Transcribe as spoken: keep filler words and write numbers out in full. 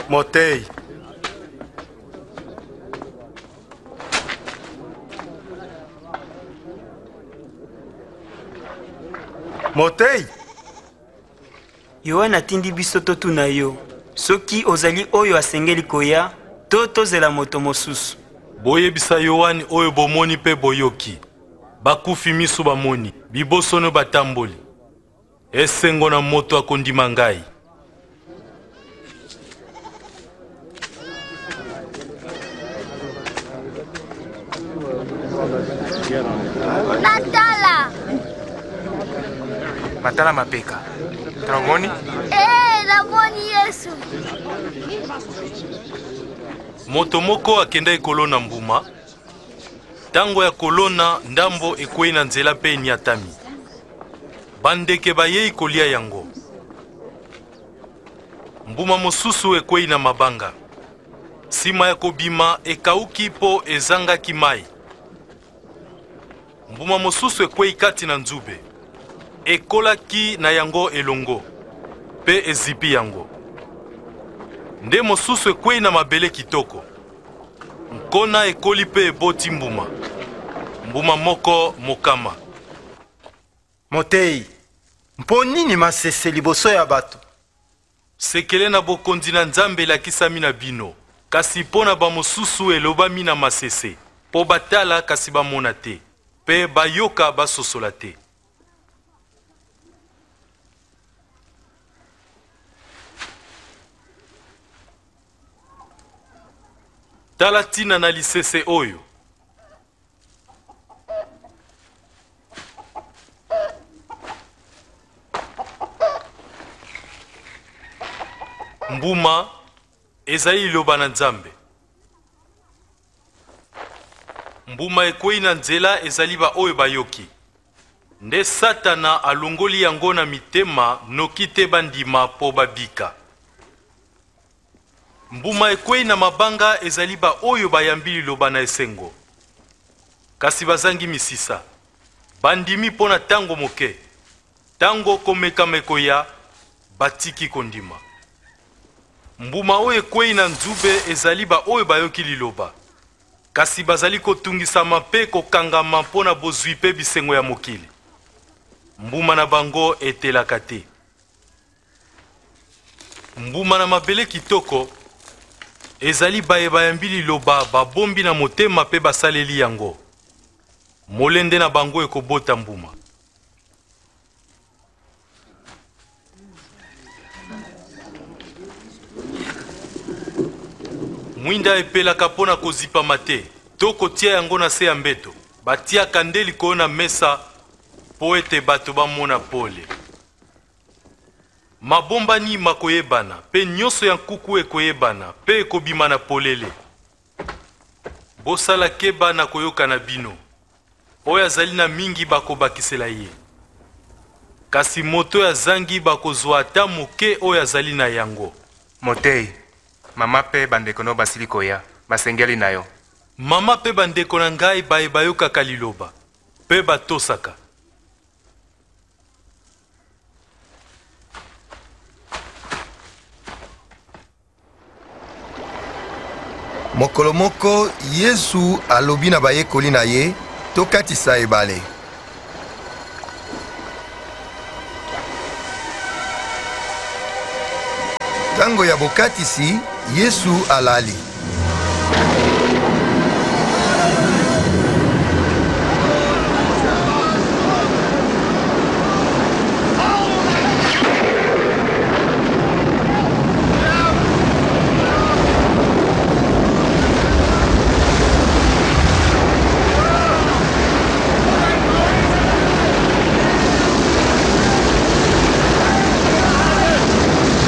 Motei. Motei. Yohana atindi biso totuna yo soki ozali oyo asengeli koya to tozela moto mosusu. Boyebisa Yohani oyo bomoni pe boyoki. Bakufi miso bamoni, bibosono batamboli. Esengo na moto akondima ngai. Matala. Matala mapeka. Tramoni? Eh, namoni Yesu. Moto moko akenda ekolona mbuma. Tango ya kolona ndambo ekwei na nzela pe niatami. Bandeke bayei kolia yango. Mbuma mosusu ekwei na mabanga. Sima ya kobima ekauki po ezangaki mai. Mbuma mosusu ekwei kati na nzube. Ekolaki na yango elongo. Pe ezipi yango. Nde mosusu ekwei na mabele kitoko. Nkona ekoli pe eboti mbuma. Mbuma moko mokama. Motei. Mpo nini masese liboso ya bato? Sekele na bokonzi na Nzambe elakisami na bino. Kasi po na bamosusu elobami na masese. Po batala kasi bamona te. Pe bayoka basosola te. Tala tina na lisese oyo. Mbuma ezali liloba na Nzambe. Mbuma ekwei na nzela ezali ba oyo bayoki. Nde Satana alongoli yango na mitema noki te bandima po babika. Mbuma ekwei na mabanga ezali ba oyo bayambi liloba na esengo. Kasi bazangi misisa. Bandimi pona tango moke. Tango komeka mekoya batiki kondima. Mbuma oyo ekwei na nzube ezali ba oyo bayoki liloba. Kasi bazali kotungisama pe kokangama mpona bozwi pe bisengo ya mokili. Mbuma na bango etelaka te. Mbuma na mabele kitoko ezali baye bayambi liloba babombi na motema pe basaleli yango. Molende na bango ekobota mbuma. Mwinda epelaka pona kozipa mate, to kotia yango na se ya mbeto. Batia kandeli ko na mesa po ete bato bamona pole. Mabomba ni makoyebana, pe nyonso ya nkuku ekoyebana, pe ekobima na polele. Bosala keba na koyoka na bino. Oyo azali na mingi bakobakisela ye. Kasi moto ya zangi bakozwa ata moke oyo azali na yango. Motei. Mama pe bandeko no basili koya. Basengeli na yo. Mama pe bandeko na ngai baye bayokaka liloba. Pe batosaka. Mokolo moko Yesu alobi na bayekoli na ye tokatisa ebale. Tango ya bokatisi Yesu alali.